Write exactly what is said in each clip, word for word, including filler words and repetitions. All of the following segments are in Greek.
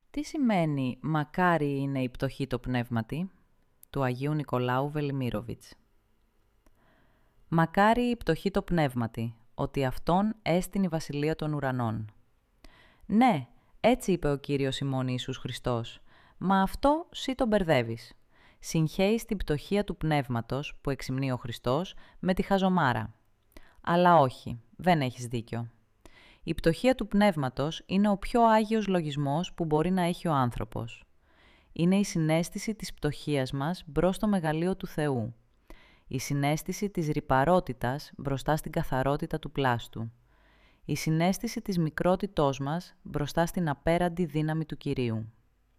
Τι σημαίνει «μακάρι είναι η πτωχή το πνεύματι» του Αγίου Νικολάου Βελιμίροβιτς. «Μακάρι η πτωχή το πνεύματι, ότι αυτόν έστιν η βασιλεία των ουρανών». Ναι, έτσι είπε ο Κύριος ημών Ιησούς Χριστός, μα αυτό σύ τον μπερδεύεις. Συγχέεις την πτωχία του πνεύματος που εξυμνεί ο Χριστός με τη χαζομάρα. Αλλά όχι, δεν έχεις δίκιο. Η πτωχία του πνεύματος είναι ο πιο άγιος λογισμός που μπορεί να έχει ο άνθρωπος. Είναι η συναίσθηση της πτωχίας μας μπρος στο μεγαλείο του Θεού. Η συναίσθηση της ρυπαρότητας μπροστά στην καθαρότητα του πλάστου. Η συναίσθηση της μικρότητός μας μπροστά στην απέραντη δύναμη του Κυρίου.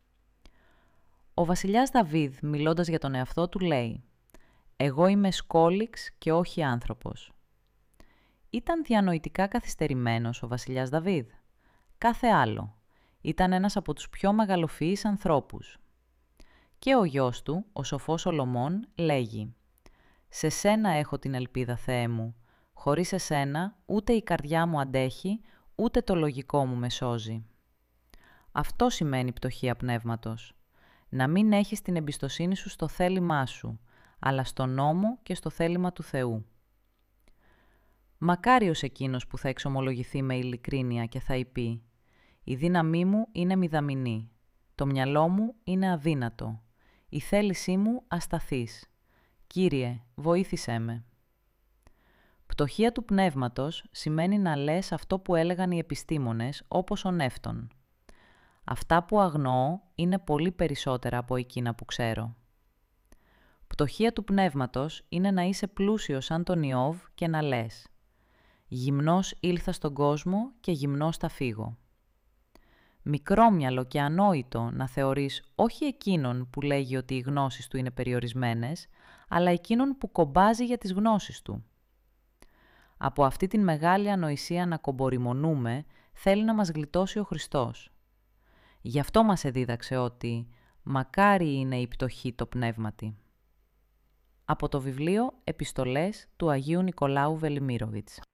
Ο βασιλιάς Δαβίδ, μιλώντας για τον εαυτό του, λέει «Εγώ είμαι σκόλιξ και όχι άνθρωπος». Ήταν διανοητικά καθυστερημένος ο βασιλιάς Δαβίδ. Κάθε άλλο. Ήταν ένας από τους πιο μεγαλοφυείς ανθρώπους. Και ο γιος του, ο σοφός Σολομών, λέγει «Σε σένα έχω την ελπίδα, Θεέ μου. Χωρίς εσένα ούτε η καρδιά μου αντέχει, ούτε το λογικό μου με σώζει». Αυτό σημαίνει πτωχία πνεύματος. Να μην έχεις την εμπιστοσύνη σου στο θέλημά σου, αλλά στον νόμο και στο θέλημα του Θεού. Μακάριος εκείνος που θα εξομολογηθεί με ειλικρίνεια και θα είπε «Η δύναμή μου είναι μηδαμινή, το μυαλό μου είναι αδύνατο, η θέλησή μου ασταθής. Κύριε, βοήθησέ με». Πτωχία του πνεύματος σημαίνει να λες αυτό που έλεγαν οι επιστήμονες όπως ο Νεύτων. Αυτά που αγνοώ είναι πολύ περισσότερα από εκείνα που ξέρω. Πτωχία του πνεύματος είναι να είσαι πλούσιος σαν τον Ιώβ και να λες «Γυμνός ήλθα στον κόσμο και γυμνός θα φύγω». Μικρόμυαλο και ανόητο να θεωρείς όχι εκείνον που λέγει ότι οι γνώσεις του είναι περιορισμένες, αλλά εκείνον που κομπάζει για τις γνώσεις του. Από αυτή την μεγάλη ανοησία να κομποριμονούμε θέλει να μας γλιτώσει ο Χριστός. Γι' αυτό μας εδίδαξε ότι «μακάρι είναι η πτωχή το πνεύματι». Από το βιβλίο «Επιστολές» του Αγίου Νικολάου Βελιμίροβιτς.